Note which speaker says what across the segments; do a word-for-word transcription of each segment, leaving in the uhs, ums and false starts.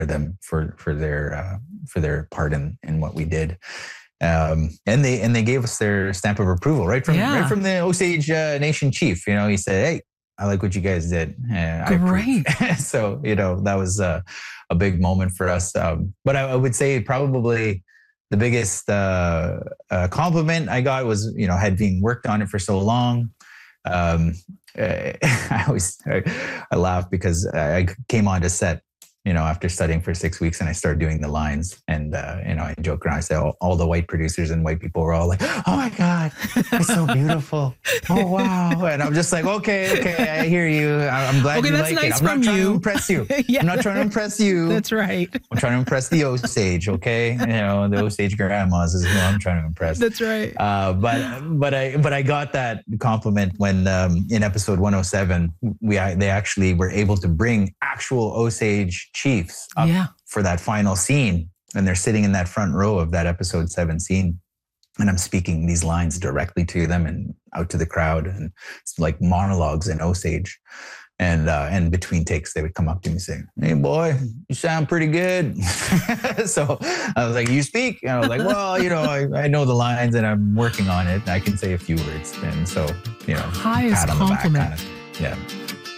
Speaker 1: them for for their uh, for their part in in what we did. Um, and they and they gave us their stamp of approval right from
Speaker 2: yeah.
Speaker 1: right from the Osage uh, Nation chief. You know, he said, "Hey, I like what you guys did." Uh,
Speaker 2: Great.
Speaker 1: I so you know that was uh, a big moment for us. Um, but I, I would say probably the biggest uh, uh, compliment I got was, you know, had been worked on it for so long. Um, uh, I always I, I laugh because I came on to set, you know, after studying for six weeks and I started doing the lines, and, uh, you know, I joke around, I say all, all the white producers and white people were all like, "Oh my God, it's so beautiful. Oh, wow." And I'm just like, okay, okay, I hear you. I'm glad
Speaker 2: okay,
Speaker 1: you
Speaker 2: that's
Speaker 1: like
Speaker 2: nice
Speaker 1: it. I'm
Speaker 2: from
Speaker 1: not trying
Speaker 2: you.
Speaker 1: to impress you.
Speaker 2: yeah.
Speaker 1: I'm not trying to impress you.
Speaker 2: That's right.
Speaker 1: I'm trying to impress the Osage, okay? You know, the Osage grandmas is who I'm trying to impress.
Speaker 2: That's right.
Speaker 1: Uh, but but I but I got that compliment when um, in episode one oh seven we they actually were able to bring actual Osage chiefs up
Speaker 2: yeah.
Speaker 1: for that final scene, and they're sitting in that front row of that episode seven scene, and I'm speaking these lines directly to them and out to the crowd, and it's like monologues in Osage. And uh, and between takes, they would come up to me saying, "Hey, boy, you sound pretty good." So I was like, "You speak?" And I was like, "Well, you know, I, I know the lines and I'm working on it. I can say a few words." And so, you know,
Speaker 2: highest
Speaker 1: pat on
Speaker 2: compliment.
Speaker 1: The back, kind of, yeah.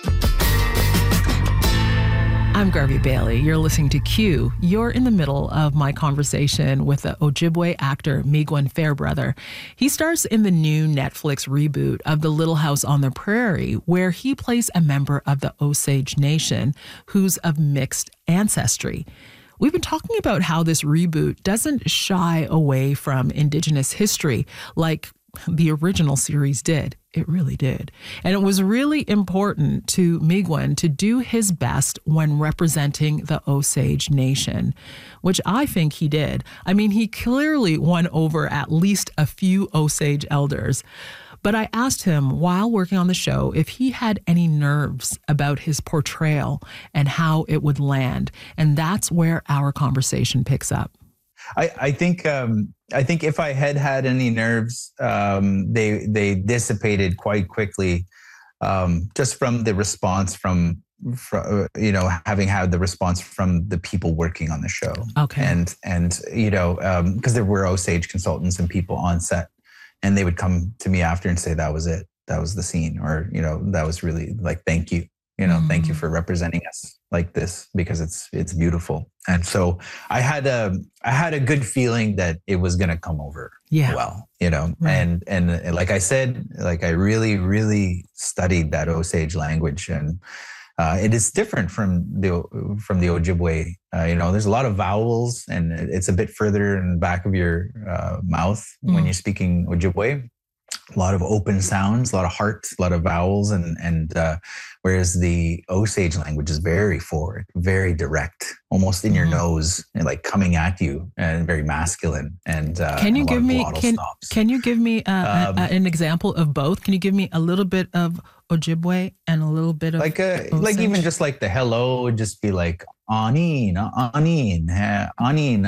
Speaker 2: I'm Garvey Bailey. You're listening to Q. You're in the middle of my conversation with the Ojibwe actor Migwen Fairbrother. He stars in the new Netflix reboot of The Little House on the Prairie, where he plays a member of the Osage Nation who's of mixed ancestry. We've been talking about how this reboot doesn't shy away from Indigenous history like the original series did. It really did. And it was really important to Migwen to do his best when representing the Osage Nation, which I think he did. I mean, he clearly won over at least a few Osage elders. But I asked him while working on the show if he had any nerves about his portrayal and how it would land. And that's where our conversation picks up.
Speaker 1: I, I think um, I think if I had had any nerves, um, they they dissipated quite quickly, um, just from the response from, from you know having had the response from the people working on the show.
Speaker 2: Okay.
Speaker 1: And and you know because um, there were Osage consultants and people on set, and they would come to me after and say that was it, that was the scene, or you know that was really like thank you. You know, mm. thank you for representing us like this because it's it's beautiful. And so I had a I had a good feeling that it was going to come over
Speaker 2: yeah.
Speaker 1: well. You know,
Speaker 2: right.
Speaker 1: and and like I said, like I really really studied that Osage language, and uh, it is different from the from the Ojibwe. Uh, you know, there's a lot of vowels, and it's a bit further in the back of your uh, mouth mm. when you're speaking Ojibwe. A lot of open sounds, a lot of heart, a lot of vowels, and and uh, whereas the Osage language is very forward, very direct, almost in your mm-hmm. nose, and like coming at you, and very masculine. And uh,
Speaker 2: can you
Speaker 1: and
Speaker 2: give me can,
Speaker 1: stops.
Speaker 2: can you give me uh,
Speaker 1: um,
Speaker 2: a, a, an example of both? Can you give me a little bit of Ojibwe and a little bit of
Speaker 1: like a,
Speaker 2: Osage?
Speaker 1: like even just like the hello would just be like anin, anin, anin,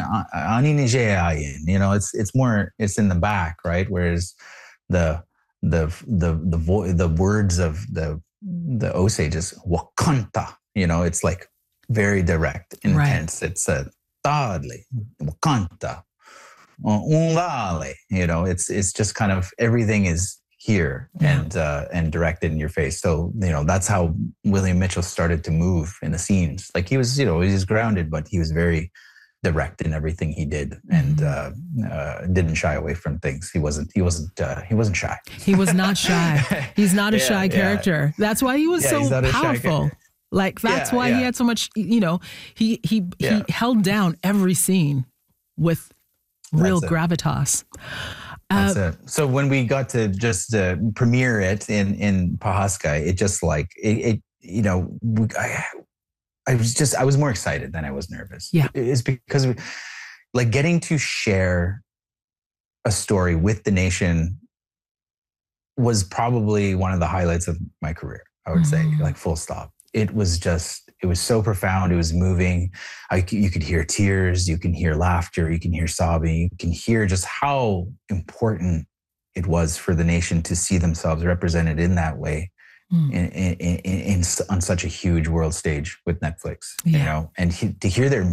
Speaker 1: anin, you know, it's it's more it's in the back, right? Whereas the the the the vo- the words of the the Osage is wakanta, you know, it's like very direct, intense. Right. It's a tadli, wakanta, ungale, you know, it's it's just kind of everything is here yeah. and uh, and directed in your face. So you know that's how William Mitchell started to move in the scenes. Like he was, you know, he was grounded, but he was very direct in everything he did, and uh, uh, didn't shy away from things. He wasn't. He wasn't. Uh, he wasn't shy.
Speaker 2: He was not shy. He's not a yeah, shy character. Yeah. That's why he was yeah, so powerful. Like that's yeah, why yeah. he had so much. You know, he he yeah. he held down every scene with real that's gravitas.
Speaker 1: That's
Speaker 2: uh,
Speaker 1: it. So when we got to just uh, premiere it in in Pawhuska, it just like it. it you know, we, I, I was just, I was more excited than I was nervous.
Speaker 2: Yeah.
Speaker 1: It's because we, like getting to share a story with the nation was probably one of the highlights of my career, I would mm-hmm. say, like full stop. It was just, it was so profound. It was moving. I, you could hear tears, you can hear laughter, you can hear sobbing, you can hear just how important it was for the nation to see themselves represented in that way. Mm. In, in, in, in on such a huge world stage with Netflix, yeah. you know, and he, to hear their